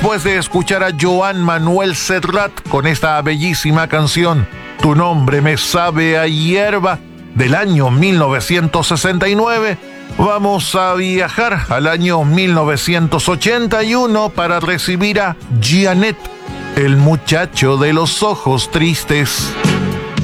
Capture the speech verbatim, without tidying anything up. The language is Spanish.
Después de escuchar a Joan Manuel Serrat con esta bellísima canción, Tu nombre me sabe a hierba, del año mil novecientos sesenta y nueve, vamos a viajar al año mil novecientos ochenta y uno para recibir a Jeanette, el muchacho de los ojos tristes.